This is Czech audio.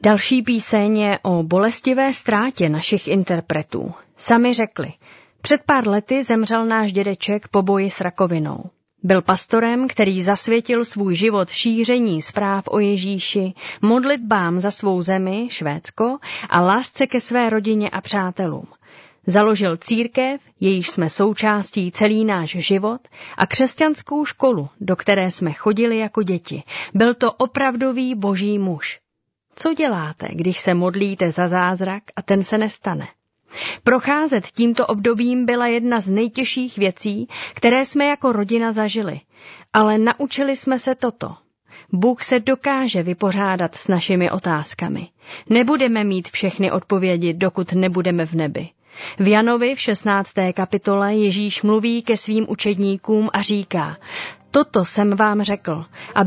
Další píseň je o bolestivé ztrátě našich interpretů. Sami řekli, před pár lety zemřel náš dědeček po boji s rakovinou. Byl pastorem, který zasvětil svůj život šíření zpráv o Ježíši, modlitbám za svou zemi, Švédsko, a lásce ke své rodině a přátelům. Založil církev, jejíž jsme součástí celý náš život, a křesťanskou školu, do které jsme chodili jako děti. Byl to opravdový boží muž. Co děláte, když se modlíte za zázrak a ten se nestane? Procházet tímto obdobím byla jedna z nejtěžších věcí, které jsme jako rodina zažili. Ale naučili jsme se toto. Bůh se dokáže vypořádat s našimi otázkami. Nebudeme mít všechny odpovědi, dokud nebudeme v nebi. V Janovi v 16. kapitole Ježíš mluví ke svým učedníkům a říká: Toto jsem vám řekl, aby